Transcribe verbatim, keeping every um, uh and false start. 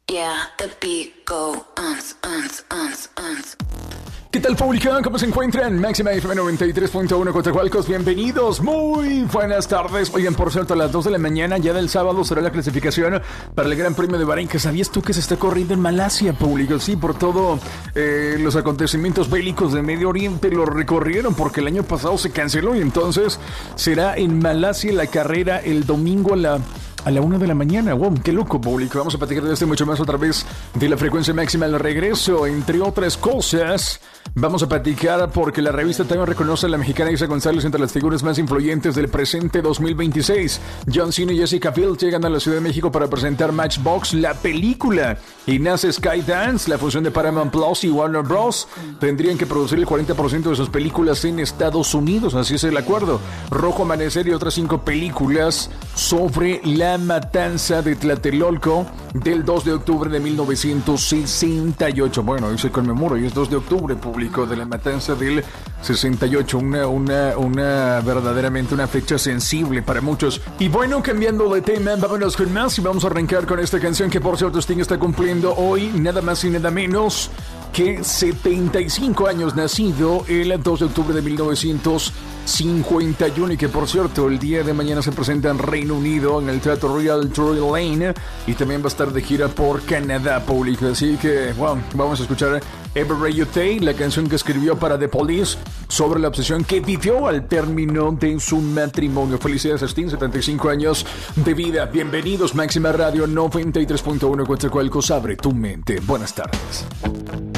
Yeah, the beat go uns, uns, uns, uns. ¿Qué tal, público? ¿Cómo se encuentran? Máxima F M noventa y tres punto uno Coatzacoalcos, bienvenidos, muy buenas tardes. Oigan, por cierto, a las dos de la mañana ya del sábado será la clasificación para el Gran Premio de Bahrein. ¿Que sabías tú que se está corriendo en Malasia, público? Sí, por todo eh, los acontecimientos bélicos de Medio Oriente lo recorrieron porque el año pasado se canceló y entonces será en Malasia la carrera el domingo a la... A la una de la mañana. Wow, qué loco, público. Vamos a platicar de esto y mucho más otra vez de la frecuencia máxima al regreso. Entre otras cosas, vamos a platicar porque la revista Time reconoce a la mexicana Isa González entre las figuras más influyentes del presente dos mil veintiséis. John Cena y Jessica Biel llegan a la Ciudad de México para presentar Matchbox, la película. Y nace Skydance, la fusión de Paramount Plus y Warner Bros. Tendrían que producir el cuarenta por ciento de sus películas en Estados Unidos, así es el acuerdo. Rojo Amanecer y otras cinco películas sobre la matanza de Tlatelolco del dos de octubre de mil novecientos sesenta y ocho. Bueno, hoy se conmemora y es dos de octubre, público, de la matanza del sesenta y ocho. Una, una, una, verdaderamente una fecha sensible para muchos. Y bueno, cambiando de tema, vámonos con más y vamos a arrancar con esta canción que, por cierto, Sting está cumpliendo hoy, nada más y nada menos que setenta y cinco años, nacido el dos de octubre de mil novecientos cincuenta y uno, y que, por cierto, el día de mañana se presenta en Reino Unido en el Teatro Royal Drury Lane y también va a estar de gira por Canadá, público. Así que, wow, vamos a escuchar Every You Day, la canción que escribió para The Police sobre la obsesión que vivió al término de su matrimonio. Felicidades a Sting, setenta y cinco años de vida. Bienvenidos, Máxima Radio noventa y tres punto uno Coatzacoalcos, abre tu mente. Buenas tardes.